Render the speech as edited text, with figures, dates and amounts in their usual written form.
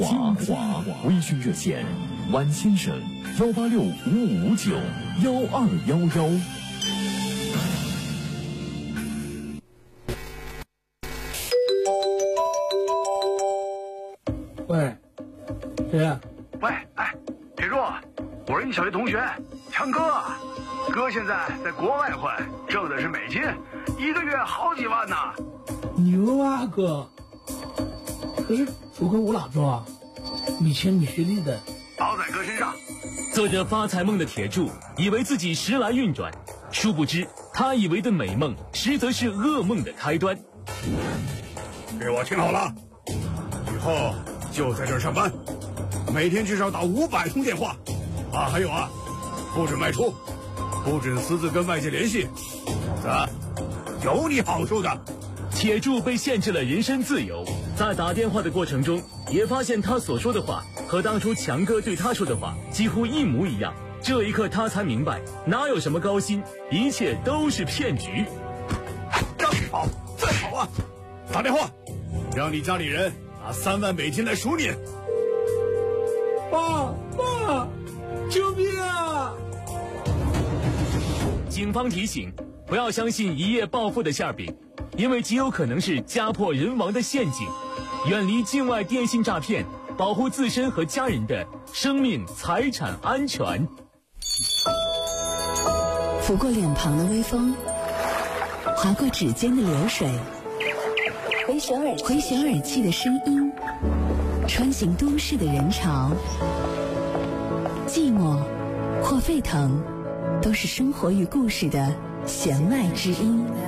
华微醺热线，晚先生18655591211。 喂，谁呀？ 喂，铁柱，我是你小学同学强哥，哥现在在国外混，挣的是美金，1个月好几万呢。 牛啊哥！可是主跟我哪做啊？你欠你学历的， 包在哥身上。 做着发财梦的铁柱以为自己时来运转，殊不知他以为的美梦实则是噩梦的开端。 给我听好了，以后就在这儿上班，每天至少打500通电话啊！还有啊，不准卖出，不准私自跟外界联系，否则有你好受的。 铁柱被限制了人身自由，在打电话的过程中也发现他所说的话和当初强哥对他说的话几乎一模一样。这一刻他才明白，哪有什么高薪，一切都是骗局。 让你跑再跑啊！打电话让你家里人拿3万美金来赎你。 爸，救命啊！ 警方提醒，不要相信一夜暴富的馅饼，因为极有可能是家破人亡的陷阱。远离境外电信诈骗，保护自身和家人的生命财产安全。 拂过脸庞的微风，划过指尖的流水，回旋耳际的声音，穿行都市的人潮，寂寞或沸腾，都是生活与故事的弦外之音。